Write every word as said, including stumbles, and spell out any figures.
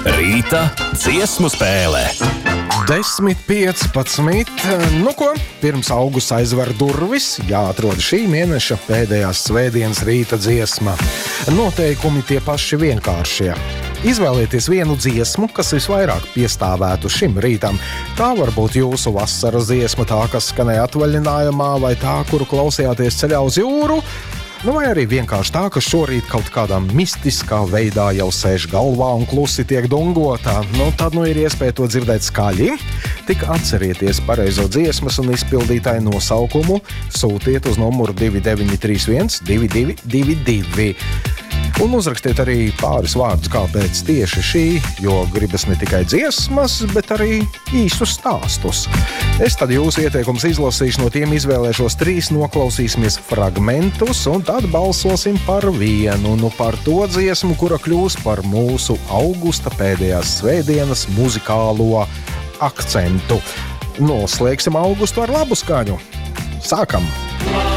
Rīta dziesmu spēle. desmit piecpadsmit. Nu ko, pirms augusta aizver durvis, jāatrod šī mēneša pēdējās svētdienas rīta dziesma. Noteikumi tie paši vienkāršie. Izvēlieties vienu dziesmu, kas visvairāk piestāvētu šim rītam. Tā var būt jūsu vasaras dziesma, tā, kas skanēja atvaļinājumā, vai tā, kuru klausījāties ceļā uz jūru. Nu, vai arī vienkārši tā, ka šorīt kaut kādā mistiskā veidā jau sēž galvā un klusi tiek dungotā. Nu, tad nu ir iespēja to dzirdēt skaļi. Tik atcerieties pareizo dziesmas un izpildītāju nosaukumu, sūtiet uz numuru divi deviņi trīs viens divi divi divi divi. Un uzrakstiet arī pāris vārdus, kāpēc tieši šī, jo gribas ne tikai dziesmas, bet arī īsus stāstus. Es tad jūsu ieteikums izlasīšu, no tiem izvēlēšos trīs, noklausīsimies fragmentus, un tad balsosim par vienu, nu par to dziesmu, kura kļūs par mūsu augusta pēdējās svētdienas muzikālo akcentu. Noslēgsim augustu ar labu skaņu. Sākam!